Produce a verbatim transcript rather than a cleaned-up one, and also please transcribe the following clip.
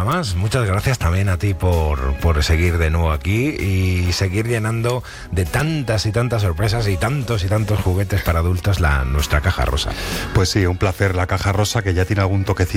más. Muchas gracias también a ti por, por seguir de nuevo aquí y seguir llenando de tantas y tantas sorpresas y tantos y tantos juguetes para adultos la nuestra caja rosa. Pues sí, un placer la caja rosa, que ya tiene algún toquecito